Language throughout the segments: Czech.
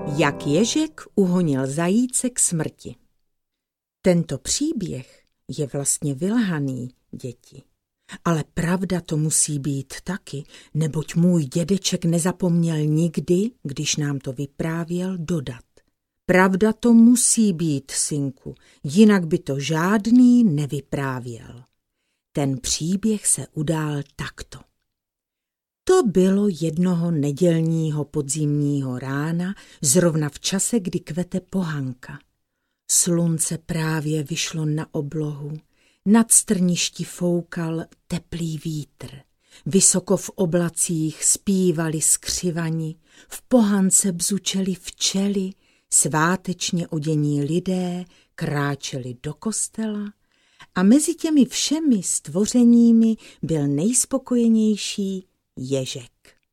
Jak ježek uhonil zajíce k smrti. Tento příběh je vlastně vylhaný, děti. Ale pravda to musí být taky, neboť můj dědeček nezapomněl nikdy, když nám to vyprávěl, dodat. Pravda to musí být, synku, jinak by to žádný nevyprávěl. Ten příběh se udál takto. To bylo jednoho nedělního podzimního rána, zrovna v čase, kdy kvete pohanka. Slunce právě vyšlo na oblohu, nad strništi foukal teplý vítr. Vysoko v oblacích zpívali skřivani, v pohance bzučeli včely, svátečně odění lidé kráčeli do kostela a mezi těmi všemi stvořeními byl nejspokojenější ježek.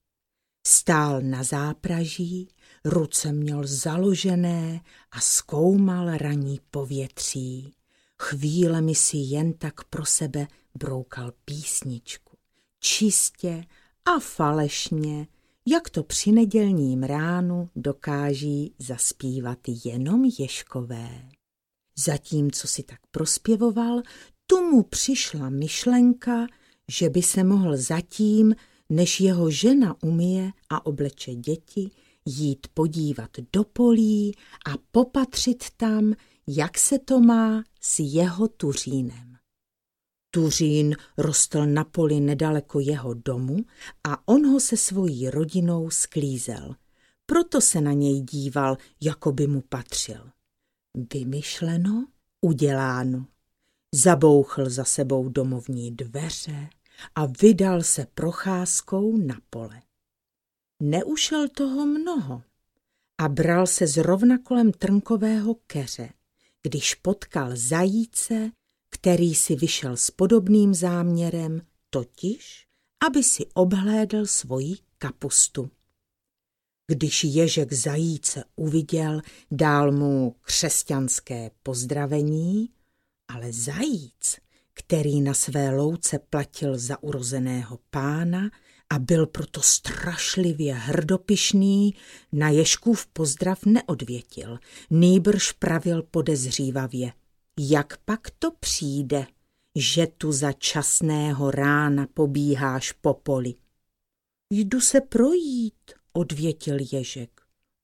Stál na zápraží, ruce měl založené a zkoumal ranní povětří. Chvílemi si jen tak pro sebe broukal písničku. Čistě a falešně, jak to při nedělním ránu dokáží zaspívat jenom ježkové. Zatímco si tak prospěvoval, tu mu přišla myšlenka, že by se mohl zatím, než jeho žena umyje a obleče děti, jít podívat do polí a popatřit tam, jak se to má s jeho tuřínem. Tuřín rostl na poli nedaleko jeho domu a on ho se svojí rodinou sklízel. Proto se na něj díval, jako by mu patřil. Vymyšleno, uděláno. Zabouchl za sebou domovní dveře a vydal se procházkou na pole. Neušel toho mnoho a bral se zrovna kolem trnkového keře, když potkal zajíce, který si vyšel s podobným záměrem, totiž, aby si obhlédl svoji kapustu. Když ježek zajíce uviděl, dal mu křesťanské pozdravení, ale zajíc, který na své louce platil za urozeného pána a byl proto strašlivě hrdopyšný, na ježkův pozdrav neodvětil, nýbrž pravil podezřívavě. Jak pak to přijde, že tu za časného rána pobíháš po poli? Jdu se projít, odvětil ježek.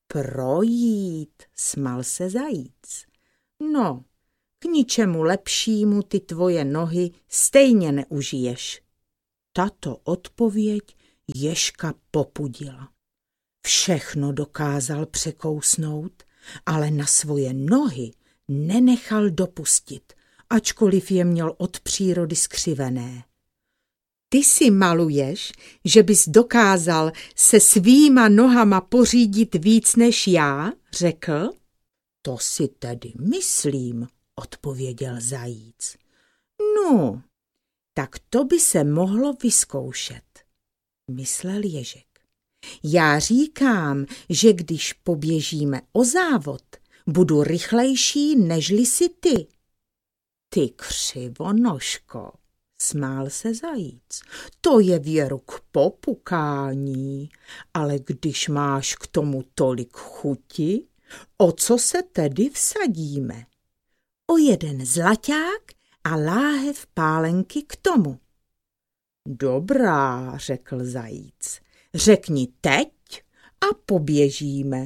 Projít, smál se zajíc. No, k ničemu lepšímu ty tvoje nohy stejně neužiješ. Tato odpověď ježka popudila. Všechno dokázal překousnout, ale na svoje nohy nenechal dopustit, ačkoliv je měl od přírody skřivené. Ty si maluješ, že bys dokázal se svýma nohama pořídit víc než já, řekl. To si tedy myslím, odpověděl zajíc. No, tak to by se mohlo vyzkoušet, myslel ježek. Já říkám, že když poběžíme o závod, budu rychlejší, nežli si ty. Ty křivonožko, smál se zajíc, to je věru k popukání, ale když máš k tomu tolik chuti, o co se tedy vsadíme? O jeden zlaťák a láhev pálenky k tomu. Dobrá, řekl zajíc, řekni teď a poběžíme.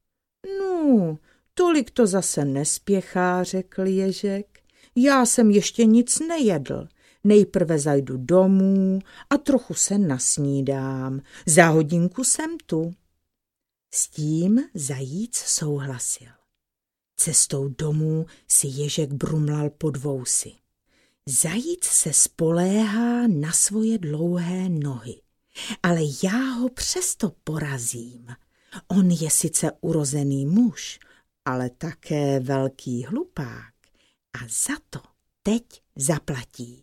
No, tolik to zase nespěchá, řekl ježek. Já jsem ještě nic nejedl. Nejprve zajdu domů a trochu se nasnídám. Za hodinku jsem tu. S tím zajíc souhlasil. Cestou domů si ježek brumlal pod vousy. Zajíc se spoléhá na svoje dlouhé nohy, ale já ho přesto porazím. On je sice urozený muž, ale také velký hlupák a za to teď zaplatí.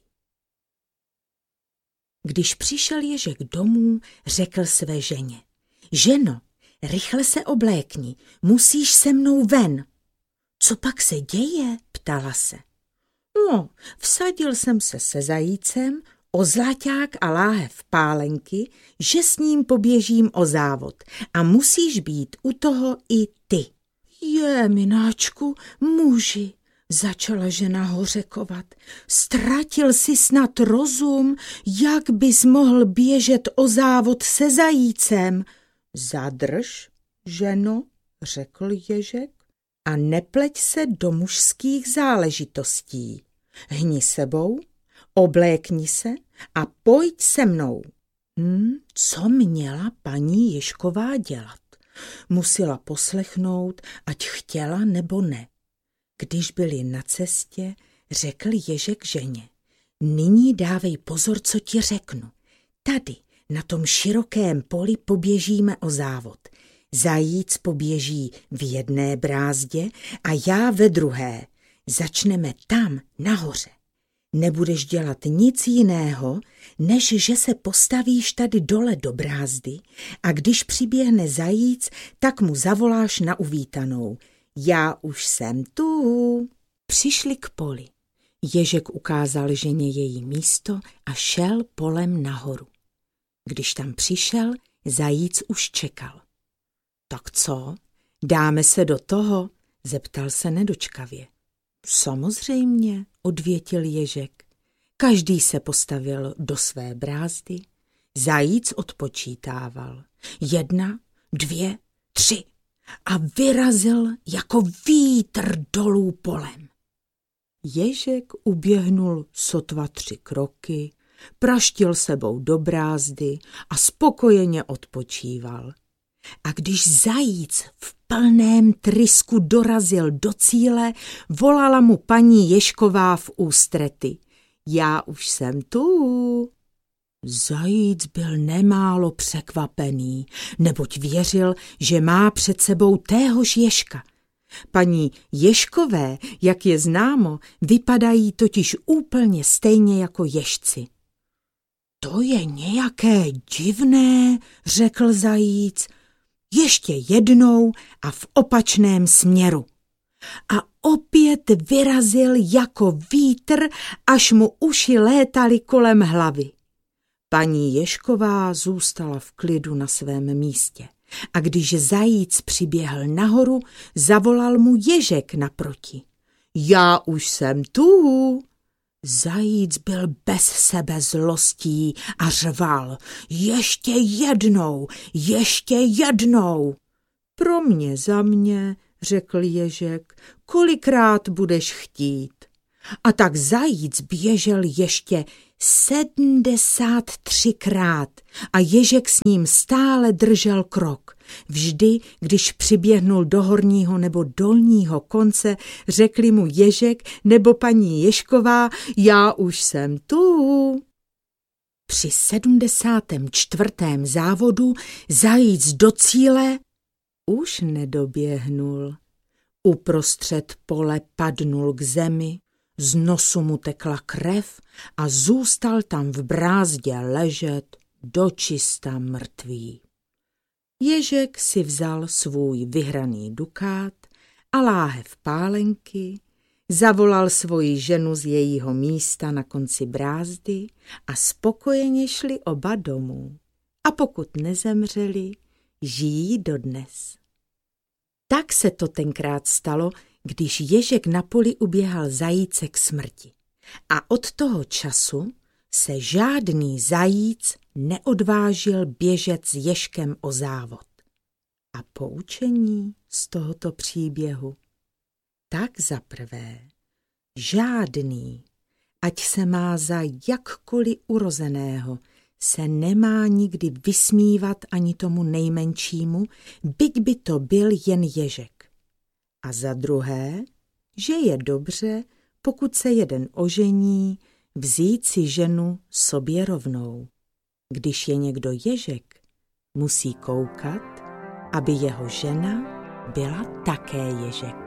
Když přišel ježek domů, řekl své ženě. Ženo, rychle se oblékni, musíš se mnou ven. Co pak se děje? Ptala se. No, vsadil jsem se zajícem o Zlaťák a láhev pálenky, že s ním poběžím o závod a musíš být u toho i ty. Mináčku, muži, začala žena hořekovat. Ztratil jsi snad rozum, jak bys mohl běžet o závod se zajícem? Zadrž, ženo, řekl Ježek, a nepleť se do mužských záležitostí. Hni sebou, oblékni se a pojď se mnou. Co měla paní Ježková dělat? Musela poslechnout, ať chtěla nebo ne. Když byli na cestě, řekl Ježek ženě: nyní dávej pozor, co ti řeknu. Tady, na tom širokém poli poběžíme o závod. Zajíc poběží v jedné brázdě a já ve druhé. Začneme tam, nahoře. Nebudeš dělat nic jiného, než že se postavíš tady dole do brázdy a když přiběhne zajíc, tak mu zavoláš na uvítanou. Já už jsem tu. Přišli k poli. Ježek ukázal ženě její místo a šel polem nahoru. Když tam přišel, zajíc už čekal. Tak co, dáme se do toho? Zeptal se nedočkavě. Samozřejmě, odvětil Ježek. Každý se postavil do své brázdy. Zajíc odpočítával. 1, 2, 3 a vyrazil jako vítr dolů polem. Ježek uběhnul sotva 3 kroky, praštil sebou do brázdy a spokojeně odpočíval. A když zajíc v plném trysku dorazil do cíle, volala mu paní Ježková v ústrety. Já už jsem tu. Zajíc byl nemálo překvapený, neboť věřil, že má před sebou téhož Ježka. Paní Ježkové, jak je známo, vypadají totiž úplně stejně jako ježci. To je nějaké divné, řekl zajíc. Ještě jednou a v opačném směru. A opět vyrazil jako vítr, až mu uši létaly kolem hlavy. Paní Ježková zůstala v klidu na svém místě. A když zajíc přiběhl nahoru, zavolal mu Ježek naproti. Já už jsem tu. Zajíc byl bez sebe zlostí a řval. Ještě jednou. Pro mě za mě, řekl Ježek, kolikrát budeš chtít. A tak zajíc běžel ještě 73krát a Ježek s ním stále držel krok. Vždy, když přiběhnul do horního nebo dolního konce, řekli mu Ježek nebo paní Ježková, já už jsem tu. Při 74. závodu zajíc do cíle už nedoběhnul. Uprostřed pole padnul k zemi, z nosu mu tekla krev a zůstal tam v brázdě ležet dočista mrtvý. Ježek si vzal svůj vyhraný dukát a láhev pálenky, zavolal svoji ženu z jejího místa na konci brázdy a spokojeně šli oba domů. A pokud nezemřeli, žijí dodnes. Tak se to tenkrát stalo, když Ježek na poli uběhal zajíce k smrti. A od toho času se žádný zajíc neodvážil běžet s Ježkem o závod. A poučení z tohoto příběhu? Tak za prvé, žádný, ať se má za jakkoliv urozeného, se nemá nikdy vysmívat ani tomu nejmenšímu, byť by to byl jen Ježek. A za druhé, že je dobře, pokud se jeden ožení, vzít si ženu sobě rovnou. Když je někdo Ježek, musí koukat, aby jeho žena byla také Ježek.